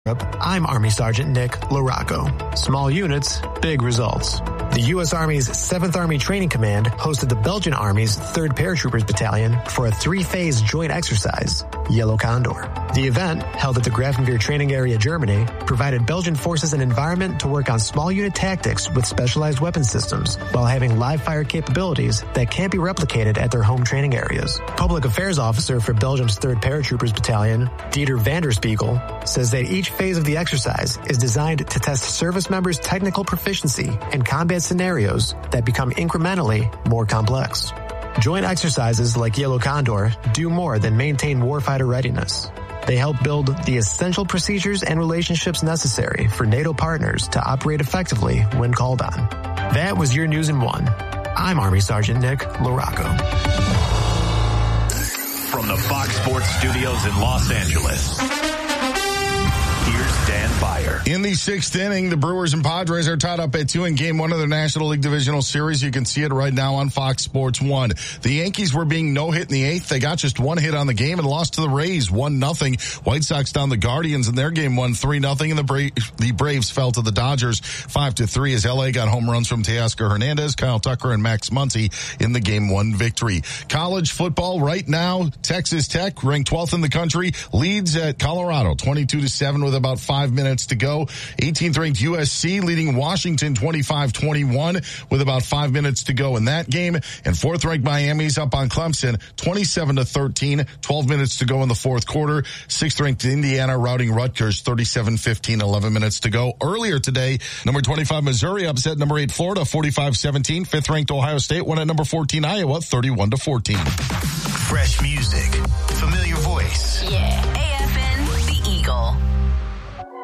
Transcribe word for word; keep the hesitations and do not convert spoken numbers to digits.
I'm Army Sergeant Nick LaRocco. Small units, big results. The U S Army's seventh Army Training Command hosted the Belgian Army's third Paratroopers Battalion for a three-phase joint exercise, Yellow Condor. The event, held at the Grafenwehr Training Area, Germany, provided Belgian forces an environment to work on small unit tactics with specialized weapon systems while having live-fire capabilities that can't be replicated at their home training areas. Public Affairs Officer for Belgium's third Paratroopers Battalion, Dieter van der Spiegel, says that each phase of the exercise is designed to test service members' technical proficiency in combat scenarios that become incrementally more complex. Joint exercises like Yellow Condor do more than maintain warfighter readiness. They help build the essential procedures and relationships necessary for NATO partners to operate effectively when called on. That was your news in one. I'm Army Sergeant Nick LaRocco. From the Fox Sports Studios in Los Angeles, here's Dan Beyer. In the sixth inning, the Brewers and Padres are tied up at two in game one of their National League Divisional Series. You can see it right now on Fox Sports one. The Yankees were being no hit in the eighth. They got just one hit on the game and lost to the Rays one nothing. White Sox down the Guardians in their game one three nothing, and the, Bra- the Braves fell to the Dodgers five to three as L A got home runs from Teoscar Hernandez, Kyle Tucker, and Max Muncy in the game one victory. College football right now, Texas Tech ranked twelfth in the country, leads at Colorado twenty-two to seven with about five minutes to go. eighteenth ranked U S C leading Washington twenty-five twenty-one with about five minutes to go in that game. And fourth ranked Miami's up on Clemson twenty-seven to thirteen, twelve minutes to go in the fourth quarter. Sixth ranked Indiana routing Rutgers thirty-seven fifteen, eleven minutes to go. Earlier today, number twenty-five Missouri upset number eight Florida forty-five seventeen. Fifth ranked Ohio State won at number fourteen Iowa thirty-one to fourteen. Fresh music, familiar voice. Yeah.